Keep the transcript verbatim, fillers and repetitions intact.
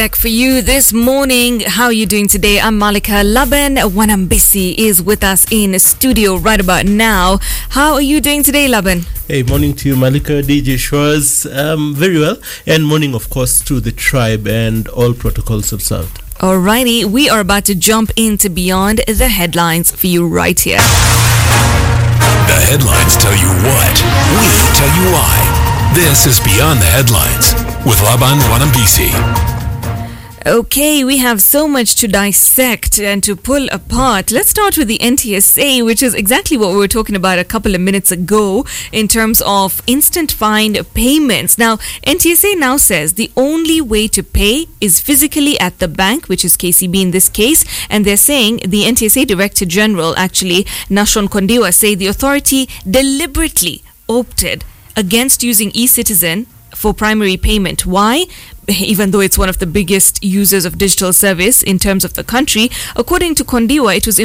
Back for you this morning. How are you doing today? I'm Malika Laban. Wanambisi is with us in studio right about now. How are you doing today, Laban? Hey, morning to you, Malika, D J Schwarz. Um, very well. And morning, of course, to the tribe and all protocols observed. Alrighty, we are about to jump into Beyond the Headlines for you right here. The headlines tell you what, we tell you why. This is Beyond the Headlines with Laban Wanambisi. Okay, we have so much to dissect and to pull apart. Let's start with the N T S A, which is exactly what we were talking about a couple of minutes ago in terms of instant fine payments. Now, N T S A now says the only way to pay is physically at the bank, which is K C B in this case. And they're saying, the N T S A Director General, actually, Nashon Kondiwa, say the authority deliberately opted against using eCitizen for primary payment. Why? Even though it's one of the biggest users of digital service in terms of the country. According to Kondiwa, it was